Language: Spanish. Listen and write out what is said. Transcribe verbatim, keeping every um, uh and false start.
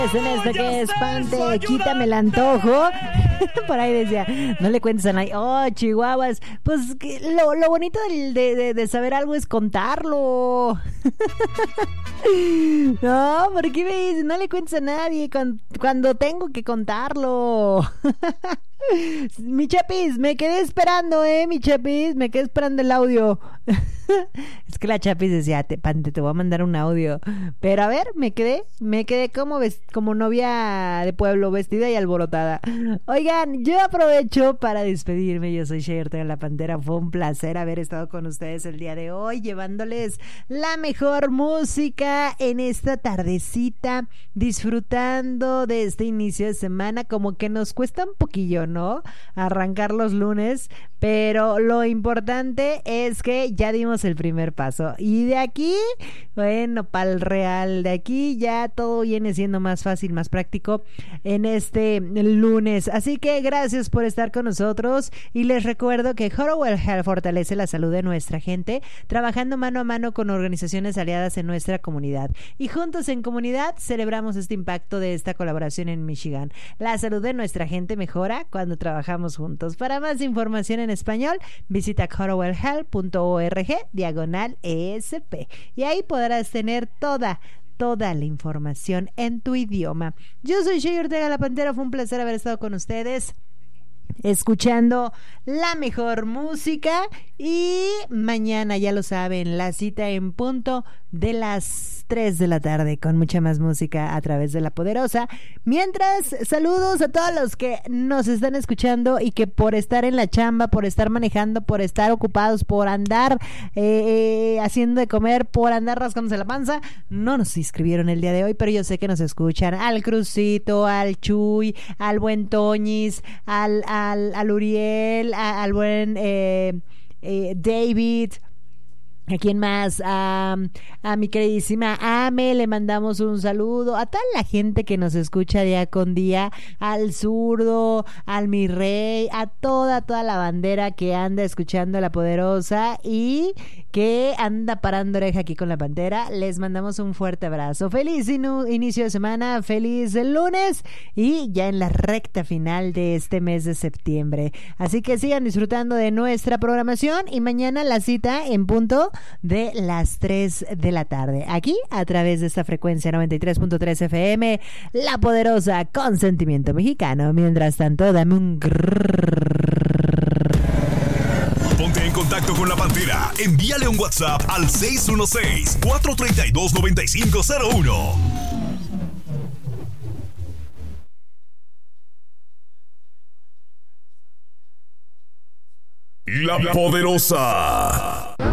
En este que espante, quítame el antojo. Por ahí decía, no le cuentes a nadie. Oh, chihuahuas. Pues que lo, lo bonito de, de, de saber algo es contarlo. No, ¿por qué me dices? No le cuentes a nadie cuando, cuando tengo que contarlo. Mi Chapis, me quedé esperando, eh, mi Chapis, me quedé esperando el audio. Es que la Chapis decía, te, Pante, te voy a mandar un audio. Pero a ver, me quedé, me quedé como, ves, como novia de pueblo, vestida y alborotada. Oigan, yo aprovecho para despedirme. Yo soy Shea Ortega, la Pantera. Fue un placer haber estado con ustedes el día de hoy, llevándoles la mejor música en esta tardecita, disfrutando de este inicio de semana. Como que nos cuesta un poquillo, ¿no? Arrancar los lunes, pero lo importante es que ya dimos el primer paso y de aquí, bueno, pa'l real, de aquí ya todo viene siendo más fácil, más práctico en este lunes. Así que gracias por estar con nosotros y les recuerdo que Horowell Health fortalece la salud de nuestra gente, trabajando mano a mano con organizaciones aliadas en nuestra comunidad, y juntos en comunidad celebramos este impacto de esta colaboración en Michigan. La salud de nuestra gente mejora cuando trabajamos juntos. Para más información en español, visita horowell health punto org diagonal E S P y ahí podrás tener toda toda la información en tu idioma. Yo soy Shea Ortega, la Pantera. Fue un placer haber estado con ustedes, escuchando la mejor música, y mañana, ya lo saben, la cita en punto de las tres de la tarde con mucha más música a través de La Poderosa. Mientras, saludos a todos los que nos están escuchando y que por estar en la chamba, por estar manejando, por estar ocupados, por andar eh, haciendo de comer, por andar rascándose la panza, no nos inscribieron el día de hoy, pero yo sé que nos escuchan. Al Crucito, al Chuy, al buen Toñis, al, al, al Uriel, a, al buen eh, eh, David. ¿A quién más? A, a mi queridísima Ame, le mandamos un saludo. A toda la gente que nos escucha día con día, al Zurdo, al Mi Rey, a toda, toda la bandera que anda escuchando La Poderosa y que anda parando oreja aquí con la Pantera. Les mandamos un fuerte abrazo. Feliz inu- inicio de semana, feliz lunes y ya en la recta final de este mes de septiembre. Así que sigan disfrutando de nuestra programación y mañana la cita en punto de las tres de la tarde, aquí a través de esta frecuencia noventa y tres punto tres F M, La Poderosa, con sentimiento mexicano. Mientras tanto, dame un grrr. Ponte en contacto con la Pantera. Envíale un WhatsApp al seis uno seis, cuatro tres dos, nueve cinco cero uno. La Poderosa.